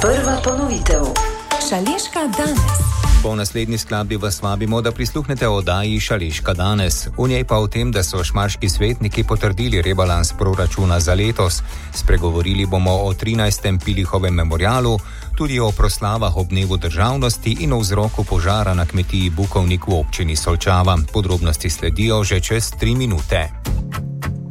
Prva ponovitev. Šaleška danes. Po naslednji skladbi vas vabimo, da prisluhnete oddaji Šaleška danes. V njej pa o tem, da so šmarški svetniki potrdili rebalans proračuna za letos. Spregovorili bomo o 13. Pilihovem memorialu, tudi o proslavah ob dnevu državnosti in o vzroku požara na kmetiji Bukovnik v občini Solčava. Podrobnosti sledijo že čez 3 minute.